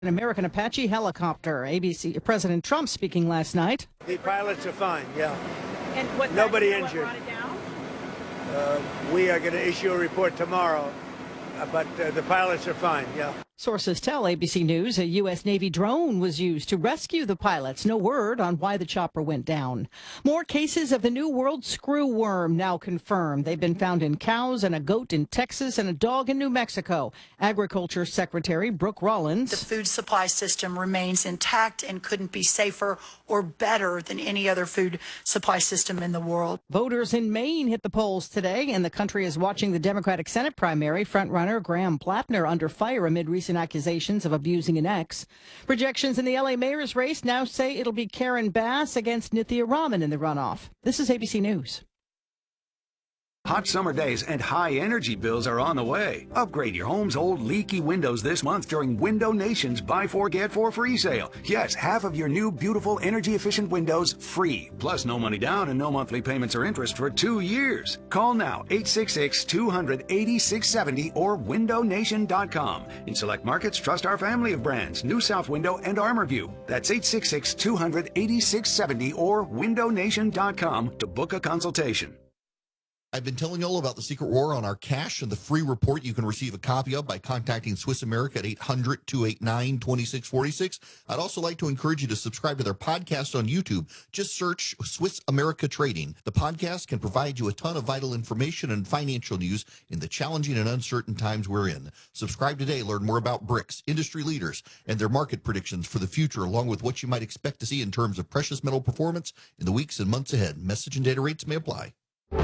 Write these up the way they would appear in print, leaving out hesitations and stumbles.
An American Apache helicopter. ABC President Trump speaking last night. The pilots are fine, yeah. And was nobody that, injured. What brought it down? We are going to issue a report tomorrow, but the pilots are fine, yeah. Sources tell ABC News a U.S. Navy drone was used to rescue the pilots. No word on why the chopper went down. More cases of the New World screwworm now confirmed. They've been found in cows and a goat in Texas and a dog in New Mexico. Agriculture Secretary Brooke Rollins. The food supply system remains intact and couldn't be safer or better than any other food supply system in the world. Voters in Maine hit the polls today, and the country is watching the Democratic Senate primary. Frontrunner Graham Plattner under fire amid recent accusations of abusing an ex. Projections in the L.A. mayor's race now say it'll be Karen Bass against Nithya Raman in the runoff. This is ABC News. Hot summer days and high energy bills are on the way. Upgrade your home's old leaky windows this month during Window Nation's Buy 4 Get 4 free sale. Yes, half of your new beautiful energy efficient windows free. Plus no money down and no monthly payments or interest for 2 years. Call now 866-200-8670 or windownation.com. In select markets, trust our family of brands, New South Window and ArmorView. That's 866-200-8670 or windownation.com to book a consultation. I've been telling you all about the secret war on our cash and the free report you can receive a copy of by contacting Swiss America at 800-289-2646. I'd also like to encourage you to subscribe to their podcast on YouTube. Just search Swiss America Trading. The podcast can provide you a ton of vital information and financial news in the challenging and uncertain times we're in. Subscribe today. Learn more about BRICS, industry leaders, and their market predictions for the future, along with what you might expect to see in terms of precious metal performance in the weeks and months ahead. Message and data rates may apply.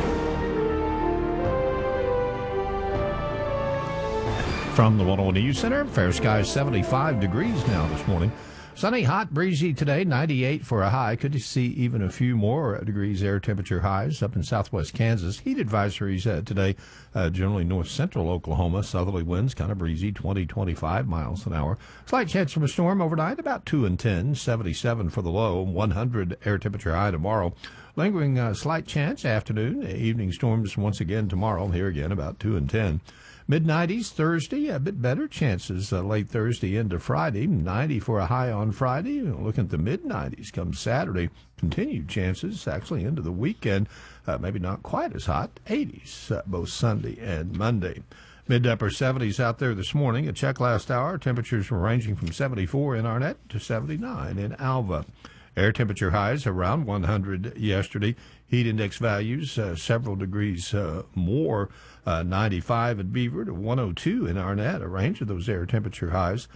From the 101 News Center, fair skies 75 degrees now this morning. Sunny, hot, breezy today, 98 for a high. Could you see even a few more degrees air temperature highs up in southwest Kansas. Heat advisories today, generally north central Oklahoma. Southerly winds, kind of breezy, 20, 25 miles an hour. Slight chance of a storm overnight, about 2 and 10, 77 for the low, 100 air temperature high tomorrow. Lingering slight chance afternoon, evening storms once again tomorrow. Here again, about 2 and 10. Mid-90s Thursday, a bit better chances late Thursday into Friday. 90 for a high on Friday. Looking at the mid-90s come Saturday. Continued chances actually into the weekend. Maybe not quite as hot. 80s both Sunday and Monday. Mid to upper 70s out there this morning. A check last hour. Temperatures were ranging from 74 in Arnett to 79 in Alva. Air temperature highs around 100 yesterday. Heat index values several degrees more. 95 at Beaver to 102 in Arnett, a range of those air temperature highs.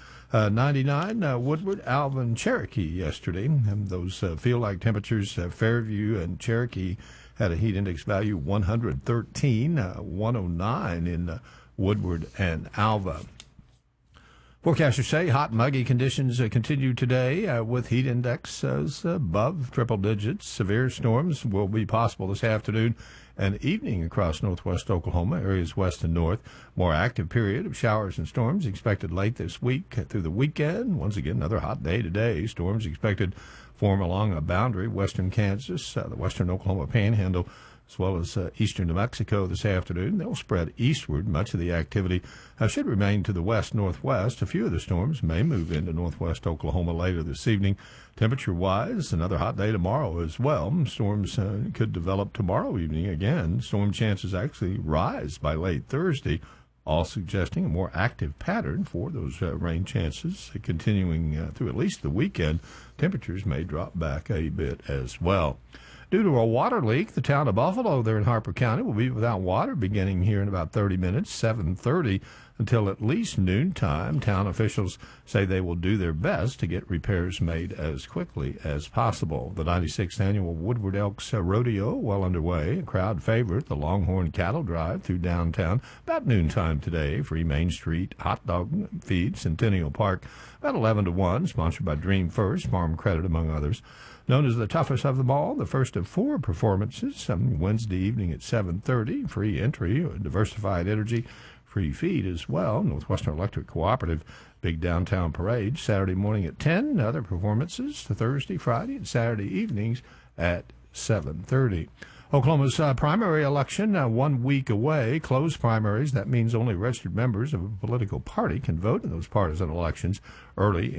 99 Woodward, Alva, and Cherokee yesterday. And those feel-like temperatures, Fairview and Cherokee had a heat index value 113, 109 in Woodward and Alva. Forecasters say hot, muggy conditions continue today with heat indexes above triple digits. Severe storms will be possible this afternoon and evening across northwest Oklahoma, areas west and north. More active period of showers and storms expected late this week through the weekend. Once again, another hot day today. Storms expected form along a boundary, western Kansas, the western Oklahoma Panhandle, as well as eastern New Mexico this afternoon. They'll spread eastward. Much of the activity should remain to the west-northwest. A few of the storms may move into northwest Oklahoma later this evening. Temperature-wise, another hot day tomorrow as well. Storms could develop tomorrow evening again. Storm chances actually rise by late Thursday, all suggesting a more active pattern for those rain chances continuing through at least the weekend. Temperatures may drop back a bit as well. Due to a water leak, the town of Buffalo there in Harper County will be without water beginning here in about 30 minutes, 7:30 until at least noontime. Town officials say they will do their best to get repairs made as quickly as possible. The 96th annual Woodward Elks Rodeo well underway. A crowd favorite, the Longhorn Cattle Drive through downtown about noontime today. Free Main Street hot dog feed, Centennial Park, about 11 to 1, sponsored by Dream First, Farm Credit, among others. Known as the toughest of them all, the first of 4 performances, Wednesday evening at 7:30. Free entry, Diversified Energy, free feed as well. Northwestern Electric Cooperative, big downtown parade, Saturday morning at 10. Other performances, Thursday, Friday, and Saturday evenings at 7:30. Oklahoma's primary election 1 week away. Closed primaries. That means only registered members of a political party can vote in those partisan elections early